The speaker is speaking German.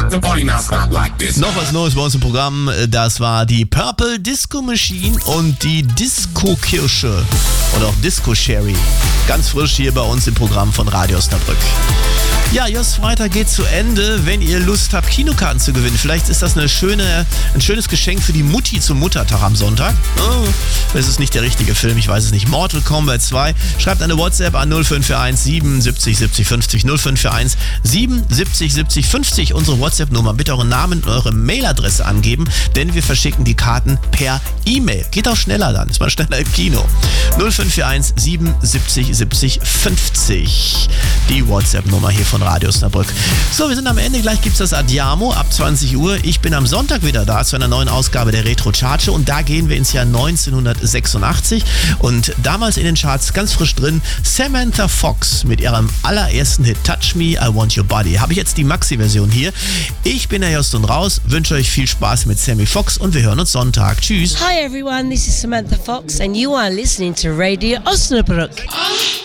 Noch was Neues bei uns im Programm, das war die Purple Disco Machine und die Disco Kirsche oder auch Disco Sherry. Ganz frisch hier bei uns im Programm von Radio Osnabrück. Ja, Just Freitag geht zu Ende. Wenn ihr Lust habt, Kinokarten zu gewinnen, vielleicht ist das ein schönes Geschenk für die Mutti zum Muttertag am Sonntag. Oh, das ist nicht der richtige Film, ich weiß es nicht. Mortal Kombat 2. Schreibt eine WhatsApp an 0541 77 70 50 0541 77 70 50. Unsere WhatsApp-Nummer. Bitte euren Namen und eure Mailadresse angeben, denn wir verschicken die Karten per E-Mail. Geht auch schneller dann, ist mal schneller im Kino. 0541 77 70 50. Die WhatsApp-Nummer hier von Radio Osnabrück. So, wir sind am Ende. Gleich gibt es das Adiamo ab 20 Uhr. Ich bin am Sonntag wieder da zu einer neuen Ausgabe der Retro Charge und da gehen wir ins Jahr 1986 und damals in den Charts ganz frisch drin Samantha Fox mit ihrem allerersten Hit Touch Me, I Want Your Body. Habe ich jetzt die Maxi-Version hier. Ich bin der Just und raus, wünsche euch viel Spaß mit Sammy Fox und wir hören uns Sonntag. Tschüss. Hi everyone, this is Samantha Fox and you are listening to Radio Osnabrück.